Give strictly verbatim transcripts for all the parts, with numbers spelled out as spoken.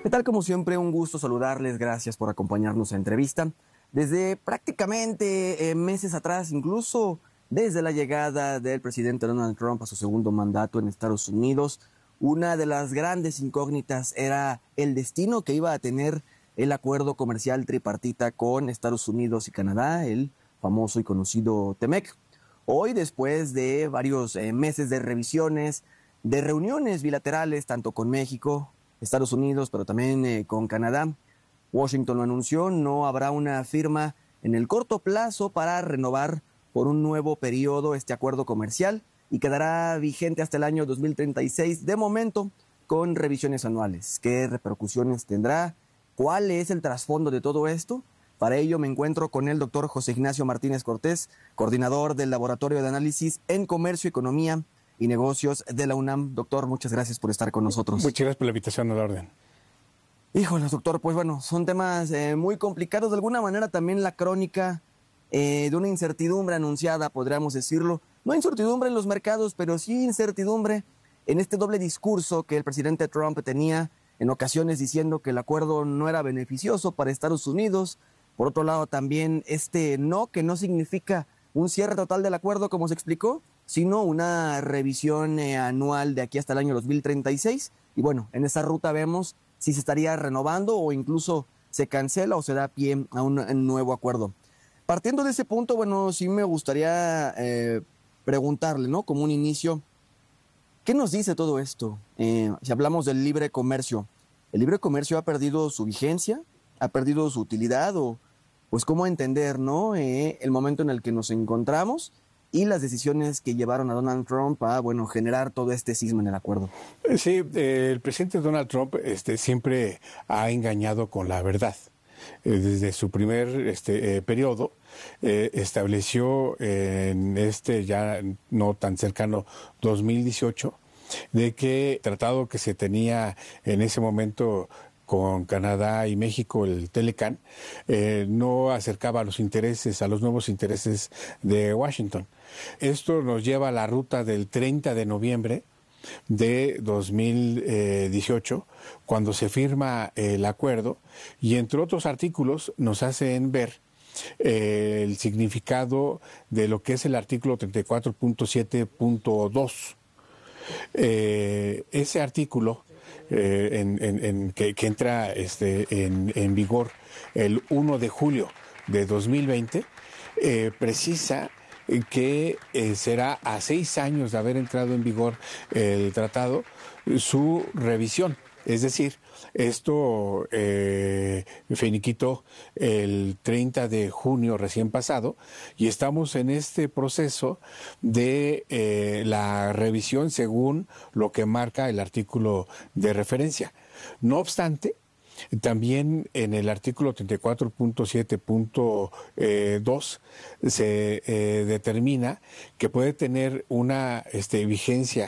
¿Qué tal? Como siempre, un gusto saludarles. Gracias por acompañarnos a entrevista. Desde prácticamente eh, meses atrás, incluso desde la llegada del presidente Donald Trump a su segundo mandato en Estados Unidos, una de las grandes incógnitas era el destino que iba a tener el acuerdo comercial tripartita con Estados Unidos y Canadá, el famoso y conocido TEMEC. Hoy, después de varios eh, meses de revisiones, de reuniones bilaterales, tanto con México, Estados Unidos, pero también eh, con Canadá, Washington lo anunció, no habrá una firma en el corto plazo para renovar por un nuevo periodo este acuerdo comercial y quedará vigente hasta el año dos mil treinta y seis, de momento, con revisiones anuales. ¿Qué repercusiones tendrá? ¿Cuál es el trasfondo de todo esto? Para ello me encuentro con el doctor José Ignacio Martínez Cortés, coordinador del Laboratorio de Análisis en Comercio, Economía y Negocios de la UNAM. Doctor, muchas gracias por estar con nosotros. Muchas gracias por la invitación, a la orden. Híjole, doctor, pues bueno, son temas eh, muy complicados. De alguna manera también la crónica eh, de una incertidumbre anunciada, podríamos decirlo. No incertidumbre en los mercados, pero sí incertidumbre en este doble discurso que el presidente Trump tenía en ocasiones diciendo que el acuerdo no era beneficioso para Estados Unidos. Por otro lado, también este no, que no significa un cierre total del acuerdo, como se explicó, sino una revisión eh, anual de aquí hasta el año dos mil treinta y seis. Y bueno, en esa ruta vemos si se estaría renovando o incluso se cancela o se da pie a un, a un nuevo acuerdo. Partiendo de ese punto, bueno, sí me gustaría eh, preguntarle, ¿no? Como un inicio, ¿qué nos dice todo esto? Eh, si hablamos del libre comercio, ¿el libre comercio ha perdido su vigencia? ¿Ha perdido su utilidad? O pues cómo entender, ¿no? Eh, el momento en el que nos encontramos y las decisiones que llevaron a Donald Trump a, bueno, generar todo este cisma en el acuerdo. Sí, eh, el presidente Donald Trump este, siempre ha engañado con la verdad. Eh, desde su primer este, eh, periodo eh, estableció eh, en este ya no tan cercano dos mil dieciocho de que el tratado que se tenía en ese momento con Canadá y México, el Telecan, eh, no acercaba a los intereses, a los nuevos intereses de Washington. Esto nos lleva a la ruta del treinta de noviembre de dos mil dieciocho, cuando se firma el acuerdo, y entre otros artículos nos hacen ver eh, el significado de lo que es el artículo treinta y cuatro punto siete punto dos. Eh, ese artículo eh, en, en, en, que, que entra este, en, en vigor el primero de julio de dos mil veinte, eh, precisa que eh, será a seis años de haber entrado en vigor el tratado su revisión. Es decir, esto eh, finiquitó el treinta de junio recién pasado y estamos en este proceso de eh, la revisión según lo que marca el artículo de referencia. No obstante, también en el artículo treinta y cuatro punto siete punto dos se eh, determina que puede tener una este, vigencia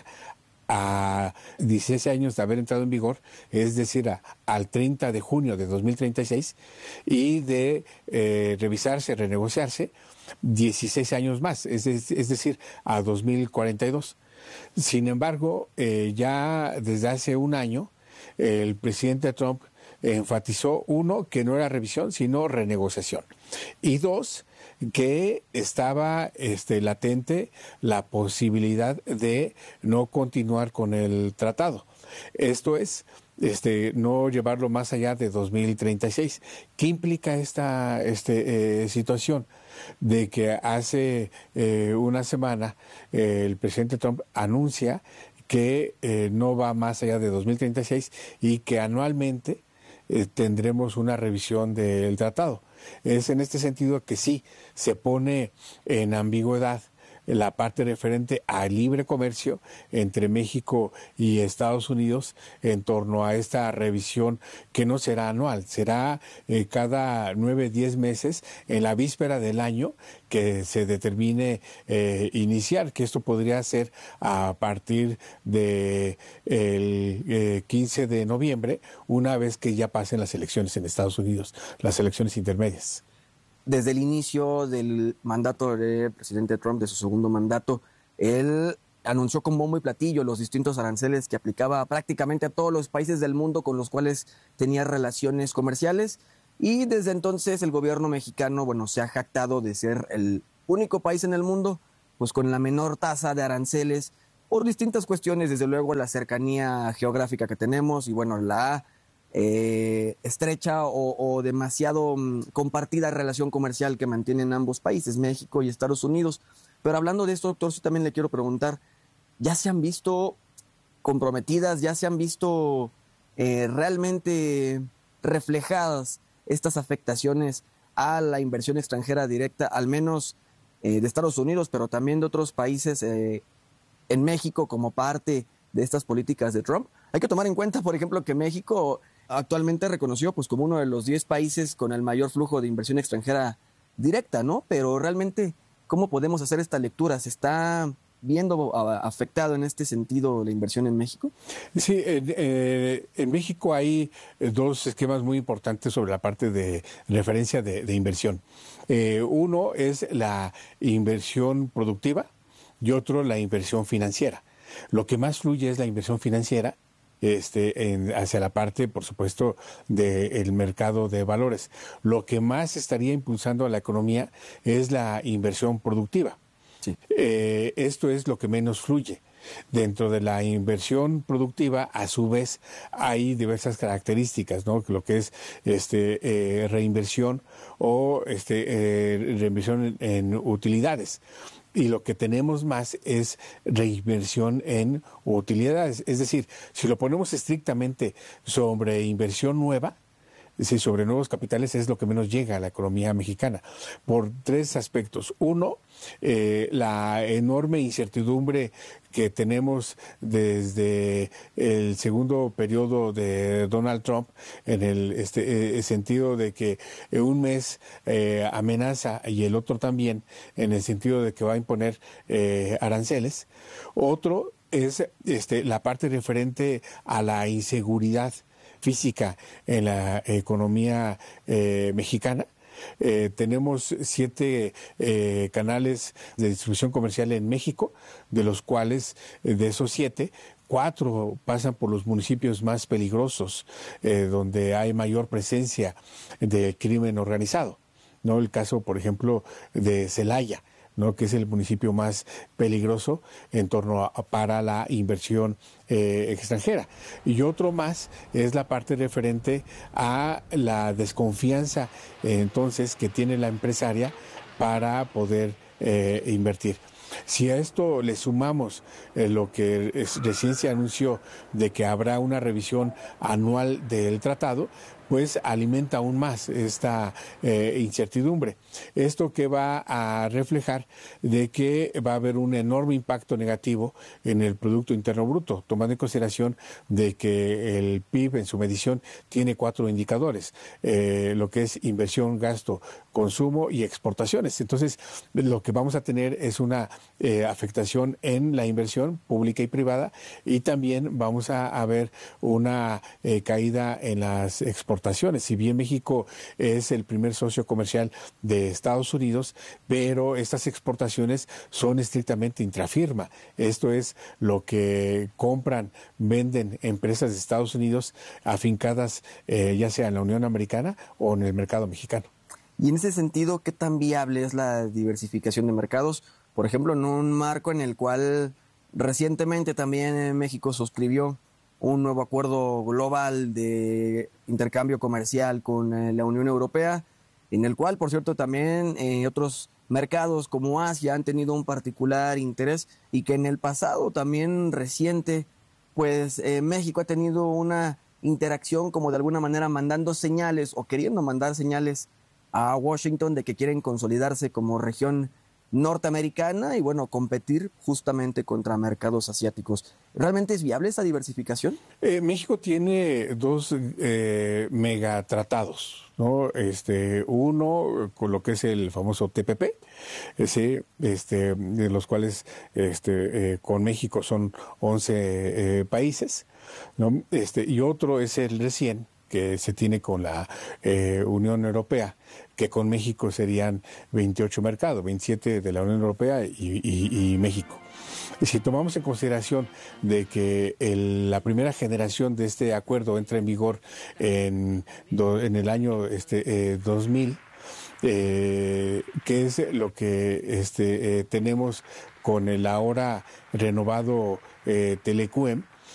a dieciséis años de haber entrado en vigor, es decir, a, al treinta de junio de dos mil treinta y seis, y de eh, revisarse, renegociarse dieciséis años más, es, es, es decir, a dos mil cuarenta y dos. Sin embargo, eh, ya desde hace un año, eh, el presidente Trump enfatizó, uno, que no era revisión, sino renegociación, y dos, que estaba este, latente la posibilidad de no continuar con el tratado. Esto es, este, no llevarlo más allá de dos mil treinta y seis. ¿Qué implica esta este, eh, situación? De que hace eh, una semana eh, el presidente Trump anuncia que eh, no va más allá de dos mil treinta y seis y que anualmente eh, tendremos una revisión del tratado. Es en este sentido que sí se pone en ambigüedad la parte referente al libre comercio entre México y Estados Unidos en torno a esta revisión que no será anual, será eh, cada nueve, diez meses en la víspera del año que se determine eh, iniciar, que esto podría ser a partir de el eh, quince de noviembre, una vez que ya pasen las elecciones en Estados Unidos, las elecciones intermedias. Desde el inicio del mandato del presidente Trump, de su segundo mandato, él anunció con bombo y platillo los distintos aranceles que aplicaba prácticamente a todos los países del mundo con los cuales tenía relaciones comerciales. Y desde entonces el gobierno mexicano, bueno, se ha jactado de ser el único país en el mundo, pues con la menor tasa de aranceles, por distintas cuestiones, desde luego la cercanía geográfica que tenemos y bueno, la eh, estrecha o, o demasiado mm, compartida relación comercial que mantienen ambos países, México y Estados Unidos. Pero hablando de esto, doctor, sí también le quiero preguntar, ¿ya se han visto comprometidas, ya se han visto eh, realmente reflejadas estas afectaciones a la inversión extranjera directa, al menos eh, de Estados Unidos, pero también de otros países eh, en México como parte de estas políticas de Trump? Hay que tomar en cuenta, por ejemplo, que México actualmente reconoció pues, como uno de los diez países con el mayor flujo de inversión extranjera directa, ¿no? Pero realmente, ¿cómo podemos hacer esta lectura? ¿Se está viendo afectado en este sentido la inversión en México? Sí, eh, eh, en México hay dos esquemas muy importantes sobre la parte de referencia de, de inversión. Eh, uno es la inversión productiva y otro la inversión financiera. Lo que más fluye es la inversión financiera, Este, en, hacia la parte, por supuesto, del mercado de valores. Lo que más estaría impulsando a la economía es la inversión productiva. Sí. Eh, esto es lo que menos fluye. Dentro de la inversión productiva, a su vez, hay diversas características, ¿no? Lo que es este, eh, reinversión o este, eh, reinversión en, en utilidades. Y lo que tenemos más es reinversión en utilidades. Es decir, si lo ponemos estrictamente sobre inversión nueva, es decir, sobre nuevos capitales, es lo que menos llega a la economía mexicana, por tres aspectos. Uno, eh, la enorme incertidumbre que tenemos desde el segundo periodo de Donald Trump, en el este, eh, sentido de que un mes eh, amenaza y el otro también, en el sentido de que va a imponer eh, aranceles. Otro es este, la parte referente a la inseguridad física en la economía eh, mexicana. Eh, tenemos siete eh, canales de distribución comercial en México, de los cuales, eh, de esos siete, cuatro pasan por los municipios más peligrosos, eh, donde hay mayor presencia de crimen organizado, ¿no? El caso, por ejemplo, de Celaya, ¿no? Que es el municipio más peligroso en torno a, para la inversión eh, extranjera. Y otro más es la parte referente a la desconfianza eh, entonces que tiene la empresaria para poder eh, invertir. Si a esto le sumamos eh, lo que es, recién se anunció de que habrá una revisión anual del tratado, pues alimenta aún más esta eh, incertidumbre. Esto que va a reflejar de que va a haber un enorme impacto negativo en el Producto Interno Bruto, tomando en consideración de que el P I B en su medición tiene cuatro indicadores, eh, lo que es inversión, gasto, consumo y exportaciones. Entonces, lo que vamos a tener es una eh, afectación en la inversión pública y privada, y también vamos a, a ver una eh, caída en las exportaciones. Si bien México es el primer socio comercial de Estados Unidos, pero estas exportaciones son estrictamente intrafirma. Esto es lo que compran, venden empresas de Estados Unidos afincadas eh, ya sea en la Unión Americana o en el mercado mexicano. Y en ese sentido, ¿qué tan viable es la diversificación de mercados? Por ejemplo, en un marco en el cual recientemente también México suscribió un nuevo acuerdo global de intercambio comercial con eh, la Unión Europea, en el cual, por cierto, también eh, otros mercados como Asia han tenido un particular interés, y que en el pasado también reciente, pues eh, México ha tenido una interacción como de alguna manera mandando señales o queriendo mandar señales a Washington de que quieren consolidarse como región norteamericana y, bueno, competir justamente contra mercados asiáticos. ¿Realmente es viable esa diversificación? Eh, México tiene dos eh, megatratados, ¿no? Este, uno con lo que es el famoso T P P, ese, este, de los cuales este, eh, con México son once eh, países, ¿no? Este, y otro es el recién que se tiene con la eh, Unión Europea, que con México serían veintiocho mercados, veintisiete de la Unión Europea y, y, y México. Y si tomamos en consideración de que el, la primera generación de este acuerdo entra en vigor en, do, en el año este, eh, dos mil, eh, que es lo que este, eh, tenemos con el ahora renovado eh, Telecuem,